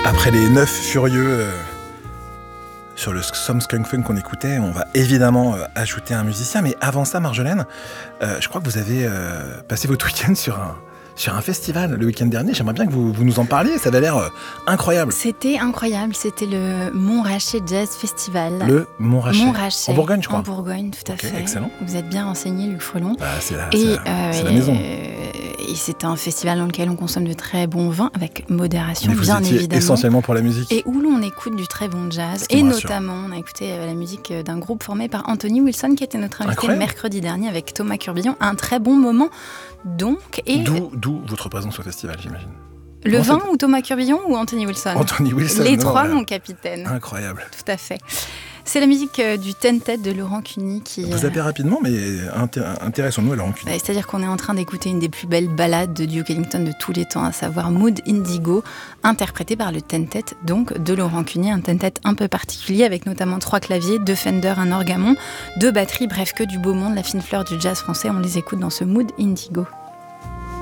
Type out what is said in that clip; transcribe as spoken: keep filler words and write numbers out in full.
Après les neuf furieux euh, sur le Some Skunk Funk qu'on écoutait, on va évidemment euh, ajouter un musicien. Mais avant ça, Marjolaine, euh, je crois que vous avez euh, passé votre week-end sur un, sur un festival le week-end dernier. J'aimerais bien que vous, vous nous en parliez, ça avait l'air euh, incroyable. C'était incroyable, c'était le Montrachet Jazz Festival. Le Montrachet. Montrachet. En Bourgogne, je crois. En Bourgogne, tout à okay, fait. Excellent. Vous êtes bien renseigné, Luc Frelon. Bah, c'est la, et, c'est la, euh, c'est la et, maison. Euh, et c'est un festival dans lequel on consomme de très bons vins, avec modération, Mais vous bien étiez évidemment. essentiellement pour la musique. Et où l'on écoute du très bon jazz. Et notamment, on a écouté euh, la musique d'un groupe formé par Anthony Wilson, qui était notre invité Incroyable. mercredi dernier avec Thomas Curbillon. Un très bon moment, donc. Et D'où, d'où votre présence au festival, j'imagine. Le Comment vin ça... ou Thomas Curbillon ou Anthony Wilson Anthony Wilson. Les non, trois, là. mon capitaine. Incroyable. Tout à fait. C'est la musique euh, du Tentet de Laurent Cuny qui... Vous appelez rapidement, mais inté- intéressons-nous à Laurent Cuny. Bah, c'est-à-dire qu'on est en train d'écouter une des plus belles ballades de Duke Ellington de tous les temps, à savoir Mood Indigo, interprétée par le Tentet donc de Laurent Cuny, un Tentet un peu particulier avec notamment trois claviers, deux Fender, un orgamon, deux batteries, bref que du beau monde, la fine fleur du jazz français. On les écoute dans ce Mood Indigo.